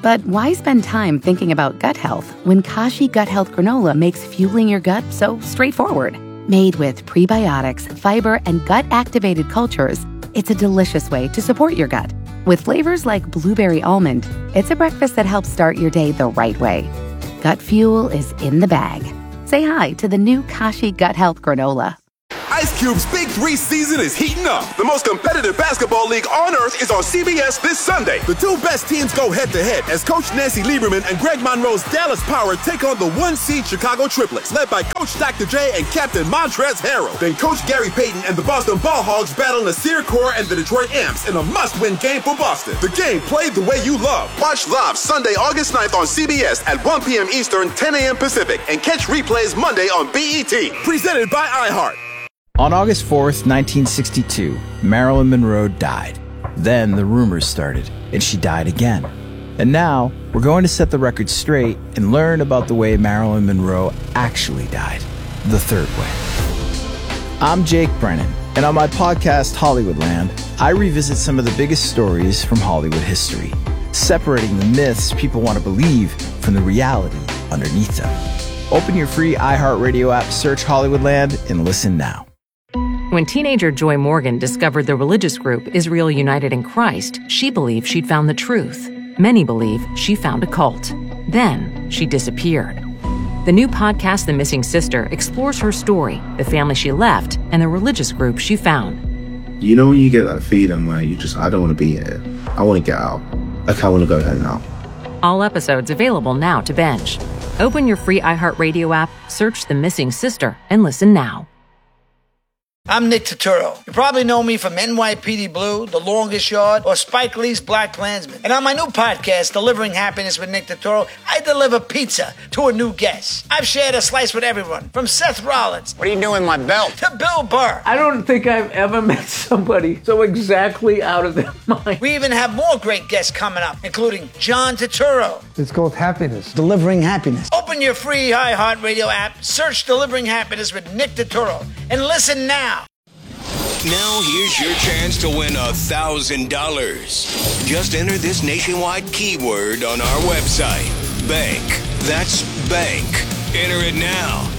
But why spend time thinking about gut health when Kashi Gut Health Granola makes fueling your gut so straightforward? Made with prebiotics, fiber, and gut-activated cultures, it's a delicious way to support your gut. With flavors like blueberry almond, it's a breakfast that helps start your day the right way. Gut fuel is in the bag. Say hi to the new Kashi Gut Health Granola. Ice Cube's Big 3 season is heating up. The most competitive basketball league on earth is on CBS this Sunday. The two best teams go head-to-head as Coach Nancy Lieberman and Greg Monroe's Dallas Power take on the one-seed Chicago Triplets, led by Coach Dr. J and Captain Montrezl Harrell. Then Coach Gary Payton and the Boston Ball Hogs battle Nasir Kaur and the Detroit Amps in a must-win game for Boston. The game played the way you love. Watch live Sunday, August 9th on CBS at 1 p.m. Eastern, 10 a.m. Pacific, and catch replays Monday on BET. Presented by iHeart. On August 4th, 1962, Marilyn Monroe died. Then the rumors started, and she died again. And now, we're going to set the record straight and learn about the way Marilyn Monroe actually died, the third way. I'm Jake Brennan, and on my podcast, Hollywoodland, I revisit some of the biggest stories from Hollywood history, separating the myths people want to believe from the reality underneath them. Open your free iHeartRadio app, search Hollywoodland, and listen now. When teenager Joy Morgan discovered the religious group Israel United in Christ, she believed she'd found the truth. Many believe she found a cult. Then she disappeared. The new podcast, The Missing Sister, explores her story, the family she left, and the religious group she found. You know when you get that feeling where I don't want to be here. I want to get out. Like I want to go home now. All episodes available now to binge. Open your free iHeartRadio app, search The Missing Sister, and listen now. I'm Nick Turturro. You probably know me from NYPD Blue, The Longest Yard, or Spike Lee's Black Klansman. And on my new podcast, Delivering Happiness with Nick Turturro, I deliver pizza to a new guest. I've shared a slice with everyone, from Seth Rollins. What are you doing with my belt? To Bill Burr. I don't think I've ever met somebody so exactly out of their mind. We even have more great guests coming up, including John Turturro. It's called Happiness. Delivering Happiness. Open your free iHeartRadio app, search Delivering Happiness with Nick Turturro, and listen now. Now here's your chance to win $1,000. Just enter this nationwide keyword on our website. Bank. That's bank. Enter it now